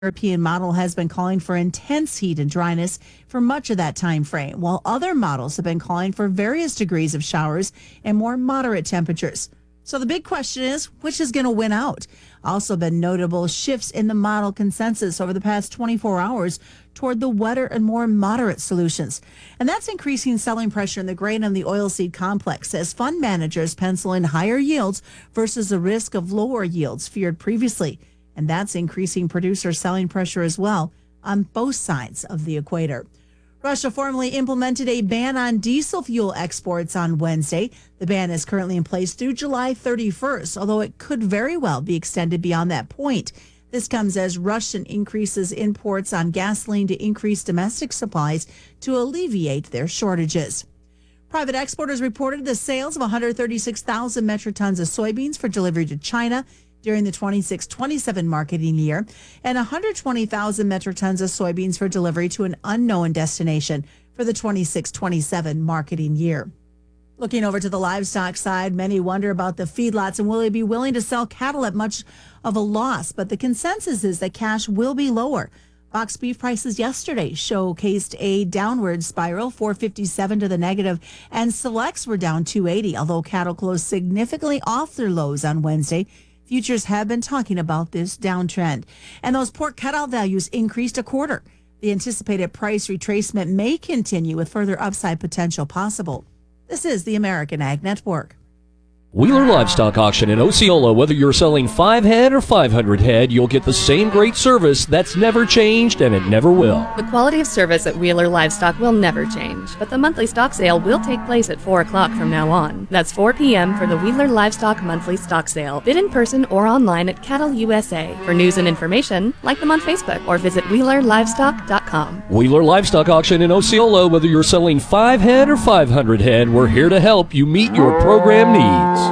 European model has been calling for intense heat and dryness for much of that time frame, while other models have been calling for various degrees of showers and more moderate temperatures. So the big question is, which is going to win out? Also been notable shifts in the model consensus over the past 24 hours toward the wetter and more moderate solutions. And that's increasing selling pressure in the grain and the oilseed complex as fund managers pencil in higher yields versus the risk of lower yields feared previously. And that's increasing producer selling pressure as well on both sides of the equator. Russia formally implemented a ban on diesel fuel exports on Wednesday. The ban is currently in place through July 31st, although it could very well be extended beyond that point. This comes as Russia increases imports on gasoline to increase domestic supplies to alleviate their shortages. Private exporters reported the sales of 136,000 metric tons of soybeans for delivery to China during the 26-27 marketing year, and 120,000 metric tons of soybeans for delivery to an unknown destination for the 26-27 marketing year. Looking over to the livestock side, many wonder about the feedlots and will they be willing to sell cattle at much of a loss, but the consensus is that cash will be lower. Box beef prices yesterday showcased a downward spiral, 457 to the negative, and selects were down 280, although cattle closed significantly off their lows on Wednesday. Futures have been talking about this downtrend. And those pork cutout values increased a quarter. The anticipated price retracement may continue with further upside potential possible. This is the American Ag Network. Wheeler Livestock Auction in Osceola. Whether you're selling 5 head or 500 head, you'll get the same great service that's never changed, and it never will. The quality of service at Wheeler Livestock will never change, but the monthly stock sale will take place at 4 o'clock from now on. That's 4 p.m. for the Wheeler Livestock monthly stock sale. Bid in person or online at Cattle USA. For news and information, like them on Facebook or visit WheelerLivestock.com. Wheeler Livestock Auction in Osceola. Whether you're selling 5 head or 500 head, we're here to help you meet your program needs.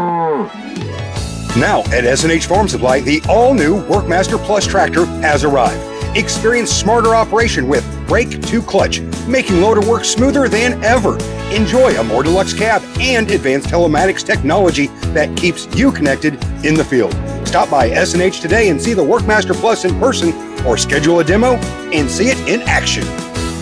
Now at S&H Farm Supply, the all-new Workmaster Plus tractor has arrived. Experience smarter operation with brake to clutch, making loader work smoother than ever. Enjoy a more deluxe cab and advanced telematics technology that keeps you connected in the field. Stop by S&H today and see the Workmaster Plus in person, or schedule a demo and see it in action.